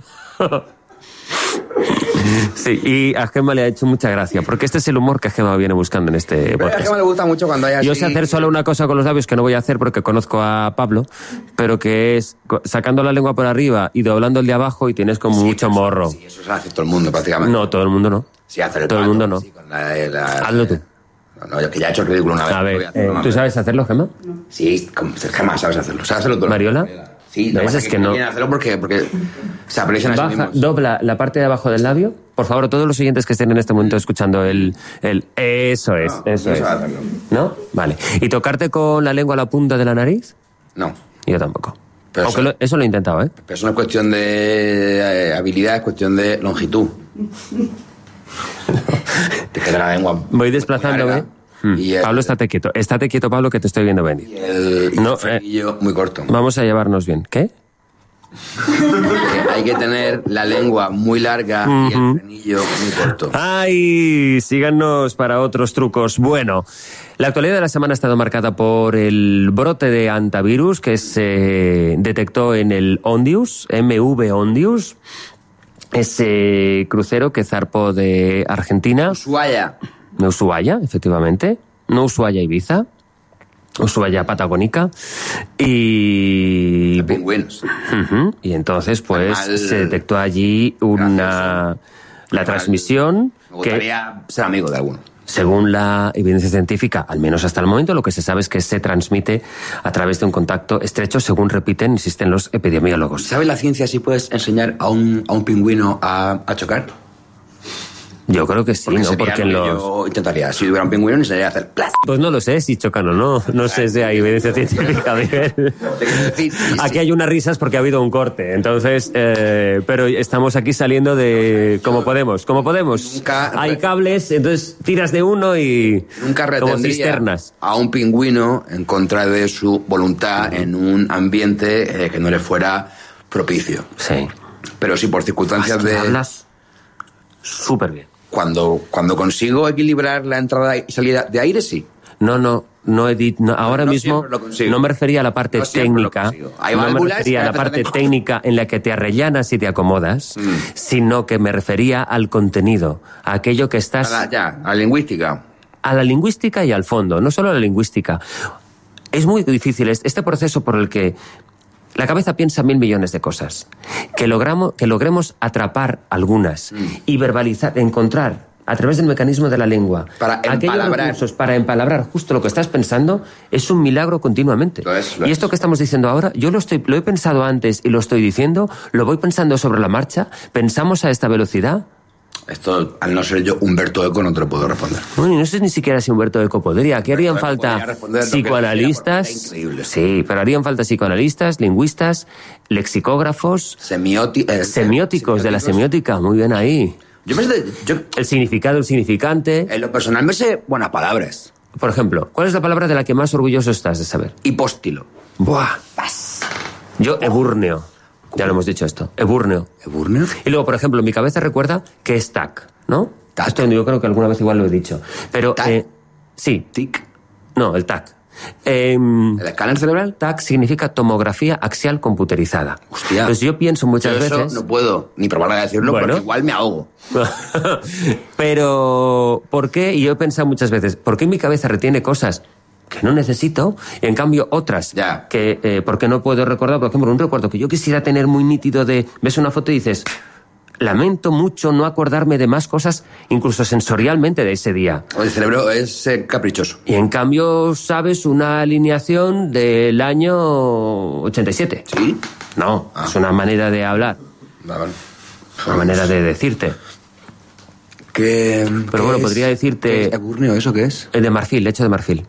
Sí, y a Gemma le ha hecho mucha gracia, porque este es el humor que Gemma viene buscando en este podcast. A Gemma le gusta mucho cuando hay así... Yo sé hacer solo una cosa con los labios que no voy a hacer porque conozco a Pablo, pero que es sacando la lengua por arriba y doblando el de abajo y tienes como sí, mucho eso, morro. Sí, eso se hace todo el mundo prácticamente. No, todo el mundo no. Sí, hacer el todo pato, el mundo no. Sí, con la, la, Hazlo tú. No, yo que ya he hecho el ridículo una vez. A ver, eh, ¿tú sabes hacerlo, Gemma? No. Sí, Gemma sabes hacerlo. ¿Sabes hacerlo tú? ¿Mariola? Sí, no, es que, que no. Hacerlo porque, porque se aprecian a sí mismos. Dobla la parte de abajo del labio, Por favor, todos los oyentes que estén en este momento escuchando el... el eso es, no, eso no es. hacerlo. ¿No? Vale. ¿Y tocarte con la lengua a la punta de la nariz? No. Yo tampoco. Pero Aunque eso, lo, eso lo he intentado, ¿eh? Pero eso no es cuestión de eh, habilidad, es cuestión de longitud. Te queda la lengua. Voy desplazándome. Hmm. Y el, Pablo, estate quieto. Estate quieto, Pablo, que te estoy viendo venir. Y el, y no, el frenillo eh, muy corto. Vamos a llevarnos bien. ¿Qué? Hay que tener la lengua muy larga uh-huh. y el frenillo muy corto. ¡Ay! Síganos para otros trucos. Bueno, la actualidad de la semana ha estado marcada por el brote de hantavirus que se detectó en el Ondius, M V Ondius, ese crucero que zarpó de Argentina. Ushuaia. De Ushuaia, efectivamente. No Ushuaia Ibiza. Ushuaia Patagónica. Y... De pingüinos. Uh-huh. Y entonces, pues, Mal... se detectó allí una... Gracias. La Mal... transmisión... Me gustaría que... ser amigo de alguno. Según la evidencia científica, al menos hasta el momento, lo que se sabe es que se transmite a través de un contacto estrecho, según repiten, insisten los epidemiólogos. ¿Sabe la ciencia si puedes enseñar a un, a un pingüino a, a chocar? Yo creo que sí, Porque ¿no? Porque en los... Yo intentaría, si hubiera un pingüino, enseñaría a hacer plas. Pues no lo sé si chocan o no. No sé si hay evidencia científica, Miguel. Aquí hay unas risas porque ha habido un corte. Entonces, eh, pero estamos aquí saliendo de... como podemos, como podemos. Nunca... Hay cables, entonces tiras de uno y... Nunca como cisternas. A un pingüino en contra de su voluntad en un ambiente eh, que no le fuera propicio. Sí. Pero sí, por circunstancias de... hablas súper bien. Cuando, cuando consigo equilibrar la entrada y salida de aire, sí. No, no, no, Edith, no, ahora no mismo no me refería a la parte no técnica, Hay no me refería a la parte técnica en la que te arrellanas y te acomodas, mm. sino que me refería al contenido, a aquello que estás... A la, ya, a la lingüística. A la lingüística y al fondo, no solo a la lingüística. Es muy difícil este proceso por el que la cabeza piensa mil millones de cosas. Que, logramos, que logremos atrapar algunas mm. y verbalizar, encontrar a través del mecanismo de la lengua para empalabrar. para empalabrar justo lo que estás pensando, es un milagro continuamente. Lo es, lo y esto es. que estamos diciendo ahora, yo lo, estoy, lo he pensado antes y lo estoy diciendo, lo voy pensando sobre la marcha, pensamos a esta velocidad. Esto, al no ser yo Humberto Eco, no te lo puedo responder. Bueno, y no sé ni siquiera si Humberto Eco podría. Aquí harían Humberto falta psicoanalistas. Sí, pero harían falta psicoanalistas, lingüistas, lexicógrafos, Semioti eh, semióticos de la semiótica. Muy bien ahí. Yo me sé, yo, el significado, el significante. En lo personal me sé buenas palabras. Por ejemplo, ¿cuál es la palabra de la que más orgulloso estás de saber? Hipóstilo. Buah. Yo, ebúrneo. Ya lo hemos dicho esto. Ebúrneo. ¿Ebúrneo? Y luego, por ejemplo, mi cabeza recuerda que es T A C, ¿no? T A C. Esto yo creo que alguna vez igual lo he dicho. Pero, ¿T A C? Eh, sí. ¿T I C? No, el T A C. Eh, ¿El escáner cerebral? T A C significa tomografía axial computerizada. Hostia. Pues yo pienso muchas yo eso veces... no puedo ni probar a decirlo, bueno, porque igual me ahogo. Pero, ¿por qué? Y yo he pensado muchas veces, ¿por qué mi cabeza retiene cosas que no necesito, y en cambio otras ya. que, eh, porque no puedo recordar? Por ejemplo, un recuerdo que yo quisiera tener muy nítido de, ves una foto y dices, lamento mucho no acordarme de más cosas, incluso sensorialmente de ese día. El cerebro es eh, caprichoso. Y en cambio, ¿sabes una alineación del año ochenta y siete? ¿Sí? No, ah. es una manera de hablar. Vale. Una manera de decirte. ¿Qué, Pero qué bueno, es, podría decirte... ¿Qué es ebúrneo? ¿Eso qué es? El de marfil, hecho de marfil.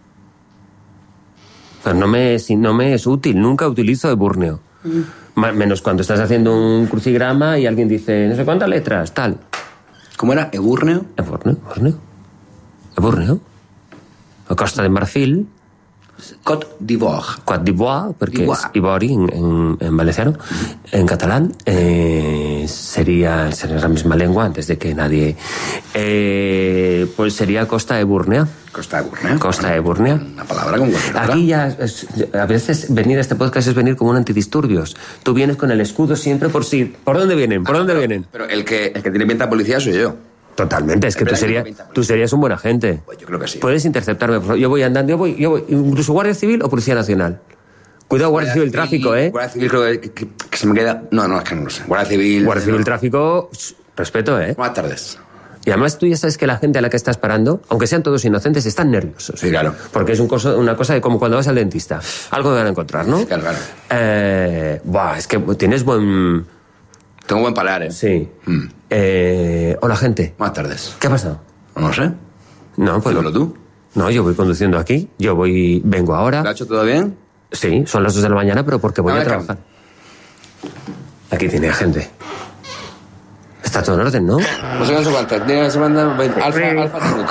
Pues no me, es, no me es útil, nunca utilizo ebúrneo. Mm. Menos cuando estás haciendo un crucigrama y alguien dice, no sé cuántas letras, tal. ¿Cómo era? ¿Ebúrneo? Ebúrneo, ebúrneo. Ebúrneo. O Costa de Marfil. Côte d'Ivoire. Côte d'Ivoire, porque es Ivori en, en, en valenciano. En catalán eh, sería, sería la misma lengua antes de que nadie... Eh, pues sería Costa Ebúrnea. Costa Ebúrnea. Costa Ebúrnea. Una palabra con cualquier otra. Aquí ya, es, a veces venir a este podcast es venir como un antidisturbios. Tú vienes con el escudo siempre por sí. ¿Por dónde vienen? ¿Por ah, dónde pero, vienen? Pero el que, el que tiene pinta de policía soy yo. Totalmente, es que tú, sería, tú serías un buen agente. Pues yo creo que sí. Puedes interceptarme. Yo voy andando, yo voy, yo voy, incluso Guardia Civil o Policía Nacional. Cuidado, Guardia, Guardia Civil, Tráfico, ¿eh? Guardia Civil creo que, que, que se me queda... No, no, es que no lo sé. Guardia Civil... Guardia Civil, no. Tráfico, respeto, ¿eh? Buenas tardes. Y además tú ya sabes que la gente a la que estás parando, aunque sean todos inocentes, están nerviosos. Sí, claro. Porque es un coso, una cosa de como cuando vas al dentista. Algo que van a encontrar, ¿no? Sí, claro, claro. Eh, buah, es que tienes buen... Tengo buen paladar, ¿eh? Sí. Mm. Eh, hola, gente. Buenas tardes. ¿Qué ha pasado? No sé. No, pues... Dímelo tú. No, yo voy conduciendo aquí. Yo voy... Vengo ahora. ¿Lo ha hecho todo bien? Sí, son las dos de la mañana, pero porque voy a, a trabajar. Aquí tiene gente. Está todo en orden, ¿no? No sé cuánto falta. Tiene que mandar Alfa, Alfa cinco.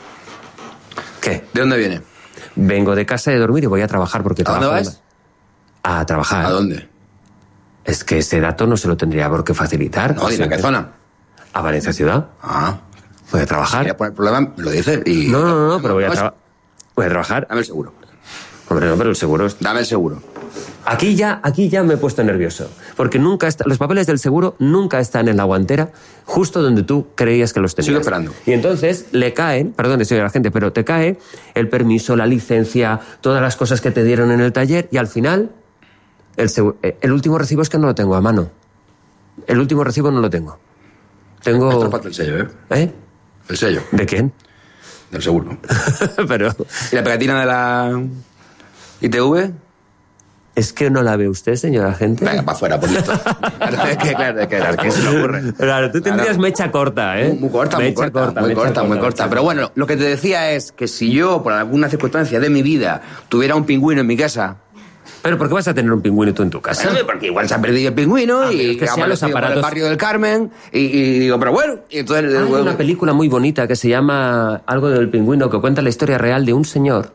¿Qué? ¿De dónde viene? Vengo de casa de dormir y voy a trabajar porque ¿A trabajo. dónde vas? A trabajar. ¿A dónde? Es que ese dato no se lo tendría por qué facilitar. No, dime, ¿a qué zona? A Valencia Ciudad. Ah. Voy a trabajar. Si poner problema, me lo dices y... No, no, no, pero voy a, tra voy a trabajar. Dame el seguro. Hombre, no, pero el seguro es... Dame el seguro. Aquí ya, aquí ya me he puesto nervioso. Porque nunca está, los papeles del seguro nunca están en la guantera, justo donde tú creías que los tenías. Sigo esperando. Y entonces le caen, perdón, señora gente, pero te cae el permiso, la licencia, todas las cosas que te dieron en el taller y al final, el, seguro, el último recibo es que no lo tengo a mano. El último recibo no lo tengo. Tengo... Esto falta el sello, ¿eh? ¿Eh? El sello. ¿De quién? Del seguro. Pero... ¿Y la pegatina de la I T V? ¿Es que no la ve usted, señora gente? Venga, para afuera, por listo. Claro, es que, claro, es que, claro, ¿qué se le ocurre? Claro, tú tendrías claro. mecha corta, ¿eh? Muy, muy corta, mecha muy corta, corta, muy corta, corta, muy corta. Pero bueno, lo que te decía es que si yo, por alguna circunstancia de mi vida, tuviera un pingüino en mi casa... ¿Pero por qué vas a tener un pingüino tú en tu casa? Bueno, porque igual se ha perdido el pingüino ah, y que ha los aparatos... por el barrio del Carmen y, y digo, pero bueno... Y entonces, Hay bueno, una película muy bonita que se llama Algo del pingüino, que cuenta la historia real de un señor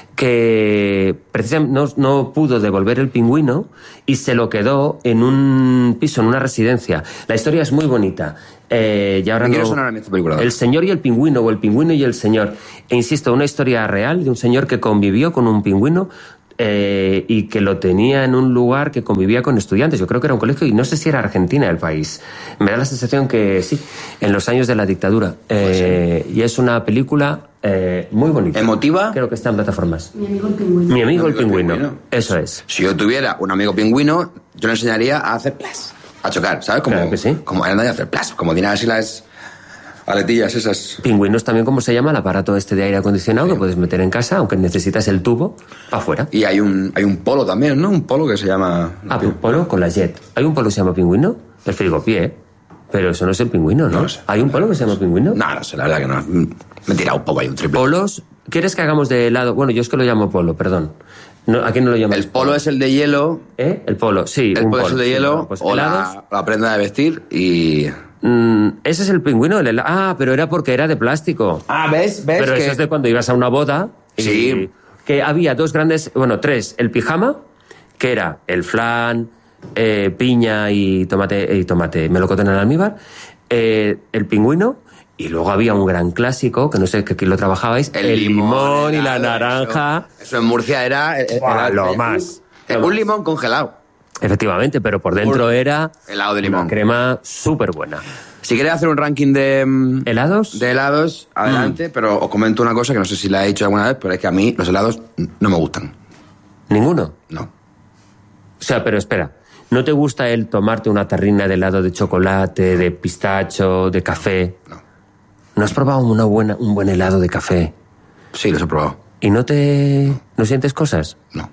que precisamente no, no pudo devolver el pingüino y se lo quedó en un piso, en una residencia. La historia es muy bonita. Eh, y ahora Me no... sonar a mí esta película. El señor y el pingüino, o el pingüino y el señor. E insisto, una historia real de un señor que convivió con un pingüino eh, y que lo tenía en un lugar que convivía con estudiantes. Yo creo que era un colegio y no sé si era Argentina el país. Me da la sensación que sí, en los años de la dictadura. Eh, y es una película... Eh, muy bonita. ¿Emotiva? Creo que está en plataformas. Mi amigo el pingüino. Mi amigo el pingüino. pingüino. Eso es. Si yo tuviera un amigo pingüino, yo le enseñaría a hacer plas, a chocar, ¿sabes? Como, claro que sí. Como a hacer plas, como tiene así las aletillas esas. Pingüinos también, como se llama, el aparato este de aire acondicionado sí. que puedes meter en casa, aunque necesitas el tubo para afuera. Y hay un, hay un polo también, ¿no? Un polo que se llama... Ah, un polo con la jet. ¿Hay un polo que se llama pingüino? El frigopié. Pero eso no es el pingüino, ¿no? No lo sé. ¿Hay un polo que se llama pingüino? No, no sé, la verdad que no. Me he tirado un poco ahí un triple. Polos... ¿Quieres que hagamos de helado? Bueno, yo es que lo llamo polo, perdón. No, ¿a quién no lo llamas? El polo es el de hielo. ¿Eh? El polo, sí. El un polo polo, es el de sí, hielo bueno, pues o la, la prenda de vestir y... Mm, ese es el pingüino. El helado. Ah, pero era porque era de plástico. Ah, ¿ves? ¿Ves? Pero que... eso es de cuando ibas a una boda. Y sí. Que había dos grandes... Bueno, tres. El pijama, que era el flan, eh, piña y tomate, y tomate melocotón en almíbar. Eh, el pingüino... Y luego había un gran clásico, que no sé que quién lo trabajabais, el, el limón, limón y la naranja. Eso, eso en Murcia era... era lo más. Un, un, un limón congelado. Efectivamente, pero por dentro por era... helado de limón. Una crema súper buena. Si queréis hacer un ranking de... ¿Helados? De helados, adelante, mm. pero os comento una cosa que no sé si la he dicho alguna vez, pero es que a mí los helados no me gustan. ¿Ninguno? No. O sea, pero espera... ¿No te gusta el tomarte una tarrina de helado de chocolate, de pistacho, de café? No. ¿No has probado una buena, un buen helado de café? Sí, los he probado. ¿Y no te... no sientes cosas? No.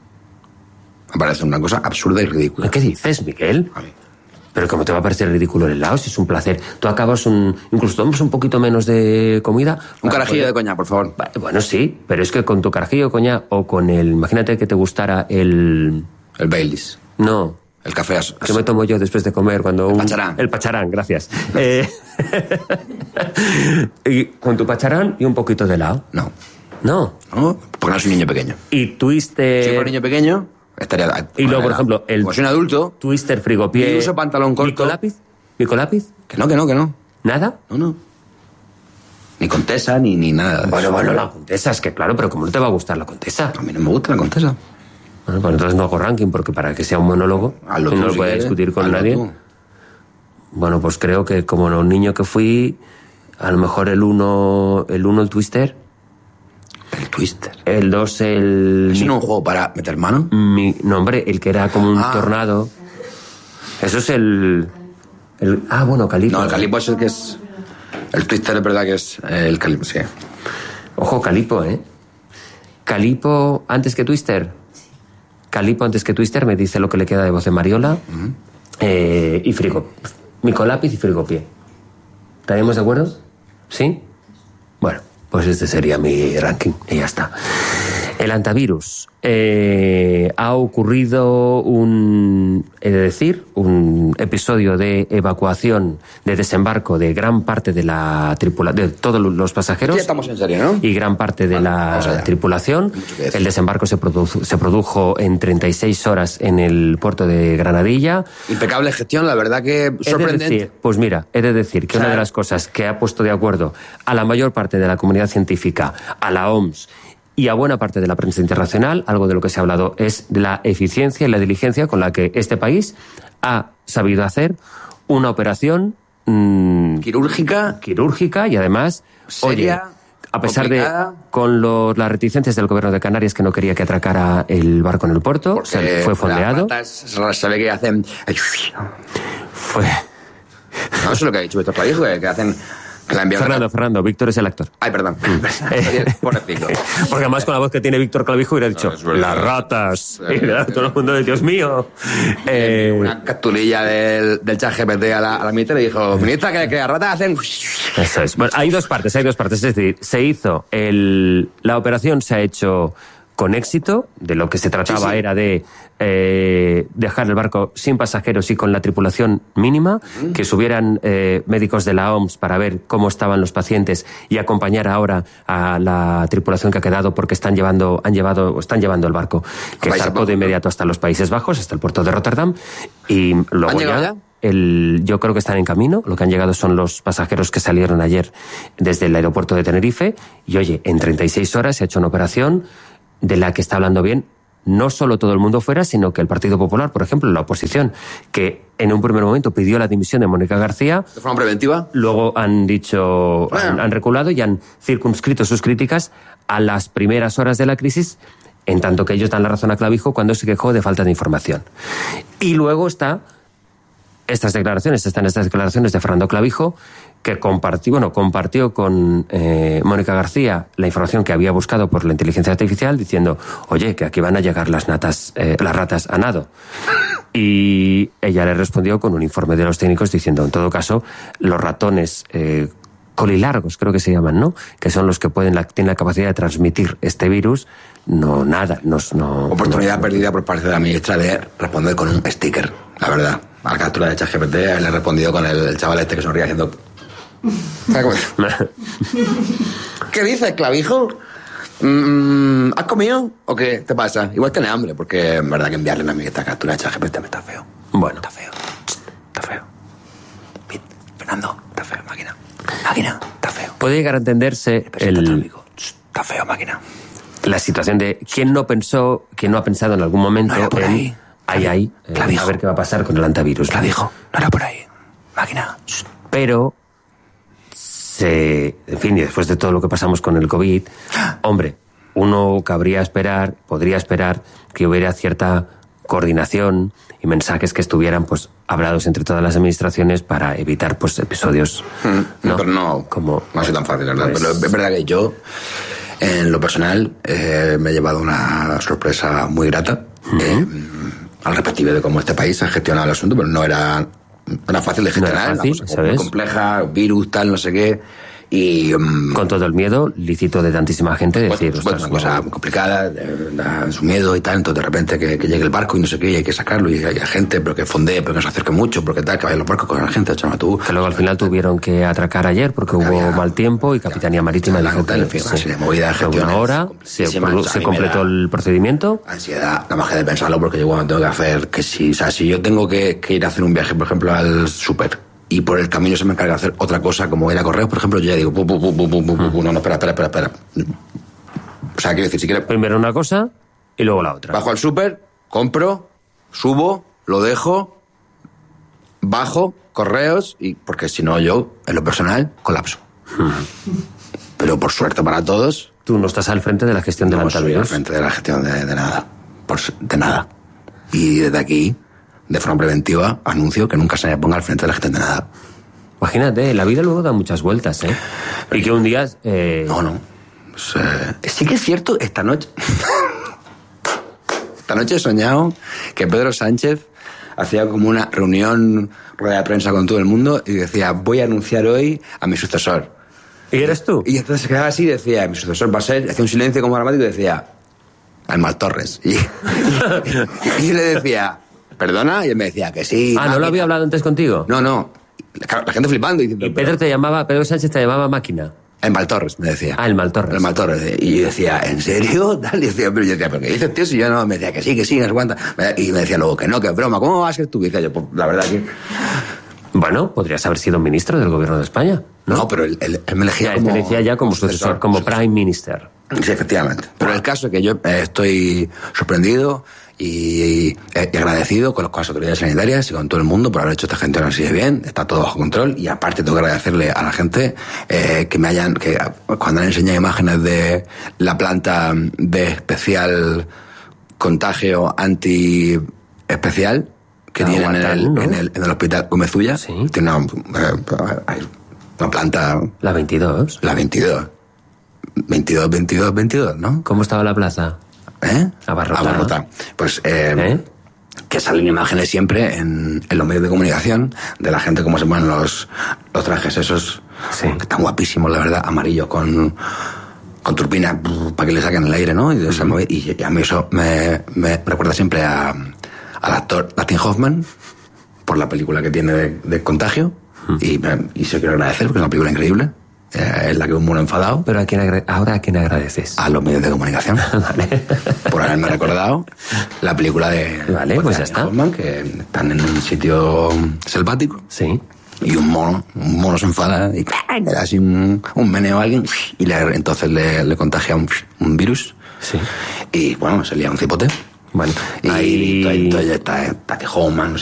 Me parece una cosa absurda y ridícula. ¿Qué dices, Miguel? A mí. Pero ¿cómo te va a parecer ridículo el helado si es un placer? Tú acabas un... incluso tomas un poquito menos de comida... Un carajillo poder... de coñac, por favor. Bueno, sí, pero es que con tu carajillo de coñac o con el... Imagínate que te gustara el... El Baileys. No... El café as... ¿Qué me tomo yo después de comer cuando el un... pacharán. El pacharán, gracias. eh... y con tu pacharán y un poquito de helado. No. No. No, porque no soy un niño pequeño. Y twister... Si fuera un niño pequeño, estaría... Y luego, por ejemplo, el... Como soy un adulto... Twister frigopié... Y uso pantalón corto... ¿Micolápiz? ¿Micolápiz? Que no, que no, que no. ¿Nada? No, no. Ni Contesa, ni, ni nada. Bueno, bueno, la Contesa, es que claro, pero ¿cómo no te va a gustar la Contesa? A mí no me gusta la Contesa. Bueno, pues entonces no hago ranking, porque para que sea un monólogo y no lo pueda discutir con nadie. Tú. Bueno, pues creo que como un niño que fui, a lo mejor el uno, el uno el Twister. El Twister. El dos el... ¿Es no un juego para meter mano? Mi, no, hombre, el que era como un ah. tornado. Eso es el, el... Ah, bueno, Calipo. No, el Calipo es el que es... El Twister es verdad que es el Calipo, sí. Ojo, Calipo, ¿eh? Calipo antes que Twister. Calipo antes que Twister, me dice lo que le queda de voz de Mariola. Uh-huh. eh, y frigo. Micolápiz y frigopié. ¿Estaríamos de acuerdo? ¿Sí? Bueno, pues este sería mi ranking y ya está. El antivirus. Eh, ha ocurrido un, he de decir, un episodio de evacuación, de desembarco de gran parte de la tripulación, de todos los pasajeros. Ya estamos en serio, ¿no? Y gran parte de Vale, la tripulación. El desembarco se produjo, se produjo en treinta y seis horas en el puerto de Granadilla. Impecable gestión, la verdad que sorprendente. He de decir, pues mira, he de decir que O sea, una de las cosas que ha puesto de acuerdo a la mayor parte de la comunidad científica, a la O M S y a buena parte de la prensa internacional, algo de lo que se ha hablado es de la eficiencia y la diligencia con la que este país ha sabido hacer una operación mmm, quirúrgica, quirúrgica y además, seria, oye, a pesar complicada. de con los, las reticencias del gobierno de Canarias que no quería que atracara el barco en el puerto, Porque se fue fondeado. Las ratas se ve que hacen. Fue. No, eso es lo que ha dicho Víctor Clavijo, que hacen. Que la envían Fernando, Fernando, Víctor es el actor. Ay, perdón. Pobrecito. Porque además con la voz que tiene Víctor Clavijo hubiera dicho, no, las ratas. Y todo el mundo de Dios mío. Eh, una capturilla del, del chat G P T a la, a la ministra y dijo, ministra, que, que las ratas hacen... Eso es. Bueno, hay dos partes, hay dos partes. Es decir, se hizo el... La operación se ha hecho con éxito. De lo que se trataba sí, sí. era de eh, dejar el barco sin pasajeros y con la tripulación mínima, uh-huh. que subieran eh, médicos de la O M S para ver cómo estaban los pacientes y acompañar ahora a la tripulación que ha quedado, porque están llevando, han llevado, están llevando el barco, que zarpó de inmediato hasta los Países Bajos, hasta el puerto de Rotterdam, y luego ¿Han llegado ya, ya? El, yo creo que están en camino. Lo que han llegado son los pasajeros que salieron ayer desde el aeropuerto de Tenerife, y oye, en treinta y seis horas se ha hecho una operación de la que está hablando bien no solo todo el mundo fuera, sino que el Partido Popular, por ejemplo, la oposición, que en un primer momento pidió la dimisión de Mónica García. ¿De forma preventiva? Luego han dicho, bueno. han, han reculado y han circunscrito sus críticas a las primeras horas de la crisis, en tanto que ellos dan la razón a Clavijo cuando se quejó de falta de información. Y luego está estas declaraciones, están estas declaraciones de Fernando Clavijo, que compartió, bueno, compartió con eh, Mónica García la información que había buscado por la inteligencia artificial, diciendo, oye, que aquí van a llegar las natas, eh, las ratas a nado. Y ella le respondió con un informe de los técnicos diciendo, en todo caso, los ratones eh, colilargos, creo que se llaman, ¿no? Que son los que pueden la, tienen la capacidad de transmitir este virus. No, nada, no, no Oportunidad no, perdida por parte de la ministra de responder con un sticker, la verdad. A la captura de ChatGPT le he respondido con el, el chaval este que sonríe haciendo... ¿Qué dices, Clavijo? Mm, ¿Has comido o qué te pasa? Igual tienes hambre, porque en verdad que enviarle una amiguita captura de ChatGPT me está feo. Bueno, está feo. Está feo. Fernando, está feo, máquina. Máquina, está feo. Puede llegar a entenderse el... el... Está feo, máquina. La situación de quién no pensó, quién no ha pensado en algún momento no era por en... ahí. Ahí, ahí, eh, a ver qué va a pasar con el antivirus. Clavijo, no era por ahí. Máquina. Pero... Se, en fin, y después de todo lo que pasamos con el COVID, hombre, uno cabría esperar, podría esperar que hubiera cierta coordinación y mensajes que estuvieran pues hablados entre todas las administraciones para evitar pues episodios. Mm, ¿no? Pero no, como, no ha sido tan fácil, ¿verdad? Sí. Pero es verdad que yo, en lo personal, eh, me he llevado una sorpresa muy grata, uh-huh. eh, al respectivo de cómo este país ha gestionado el asunto, pero no era... Era fácil de gestionar, no era fácil, una cosa ¿sabes? Muy compleja, virus, tal, no sé qué. Y um, con todo el miedo lícito de tantísima gente pues, decir, pues, una cosa muy complicada, de, de, su miedo y tal, entonces de repente que, que llegue el barco y no sé qué, y hay que sacarlo, y hay gente, pero que fondee, pero que se acerque mucho, porque tal, que vayan los barcos con la gente, chama tú. Que luego al final tuvieron que atracar ayer porque, porque hubo había, mal tiempo y Capitanía Marítima dijo que en fin, sí, sí, movida de gestión. Una hora se, se completó el procedimiento. Ansiedad, la magia de pensarlo, porque yo cuando tengo que hacer, que si, o sea, si yo tengo que, que ir a hacer un viaje, por ejemplo, al súper, y por el camino se me encarga de hacer otra cosa, como ir a correos, por ejemplo, yo ya digo, pu, pu, pu, pu, pu, pu, pu, no, no, espera, espera, espera, espera. O sea, quiero decir, si quieres... Primero una cosa y luego la otra. Bajo al súper, compro, subo, lo dejo, bajo, correos, y porque si no yo, en lo personal, colapso. Pero por suerte para todos... Tú no estás al frente de la gestión del antivirus. No estoy al frente de la gestión de, de nada. Por, de nada. Y desde aquí... de forma preventiva, anuncio que nunca se me ponga al frente de la gente de nada. Imagínate, la vida luego da muchas vueltas, ¿eh? Y que un día... Eh... No, no. Pues, eh, sí que es cierto, esta noche... esta noche he soñado que Pedro Sánchez hacía como una reunión, rueda de prensa con todo el mundo y decía, voy a anunciar hoy a mi sucesor. ¿Y eres tú? Y entonces se quedaba así y decía, mi sucesor va a ser, hacía un silencio como dramático y decía, Aymar Torres. Y, y, y yo le decía, ¿perdona? Y él me decía que sí. Ah, ¿no lo había hablado antes contigo? No, no. La, la gente flipando. Diciendo, y Pedro te llamaba, Pedro Sánchez te llamaba máquina. El Maltorres, me decía. Ah, el Maltorres. El Maltorres. Y yo decía, ¿en serio? Tal. Y decía, pero yo decía, ¿pero qué dices, tío? Si yo no, me decía que sí, que sí, no sé cuánta. Y me decía luego que no, que es broma. ¿Cómo vas a ser tú? Y decía yo, pues la verdad que... Bueno, podrías haber sido ministro del gobierno de España, ¿no? No, pero él, él, él me elegía ya, como... Él te elegía ya como sucesor, como prime minister. Sí, efectivamente. Pero el caso es que yo eh, estoy sorprendido y, y, y agradecido con, con las autoridades sanitarias y con todo el mundo por haber hecho esta gente así de bien. Está todo bajo control y aparte tengo que agradecerle a la gente eh, que me hayan, que cuando han enseñado imágenes de la planta de especial contagio anti especial que no, tienen en el, ¿no? en, el, en el hospital Gómez-Ulla. Sí. Tiene una, eh, una planta... La veintidós. La veintidós. veintidós, veintidós, veintidós, ¿no? ¿Cómo estaba la plaza? ¿Eh? Abarrotada. Abarrotada. Pues, eh, ¿Eh? que salen imágenes siempre en, en los medios de comunicación de la gente cómo se ponen los, los trajes esos, sí, que están guapísimos, la verdad, amarillos con, con turbinas para que le saquen el aire, ¿no? Y, uh-huh. y, y a mí eso me, me recuerda siempre a, al actor Dustin Hoffman por la película que tiene de, de Contagio. Uh-huh. y, y se quiero agradecer porque es una película increíble. Eh, es la que un mono enfadado. Pero ¿a quién agra- ahora a quién agradeces? A los medios de comunicación. Vale. Por haberme recordado la película de... Vale, pues, pues ya está. Hoffman, que están en un sitio selvático. Sí. Y un mono, un mono se enfada y le da así un, un meneo a alguien y le, entonces le, le contagia un, un virus. Sí. Y bueno, se lía un cipote. Bueno, y ahí... entonces está, está que Hoffman, no sé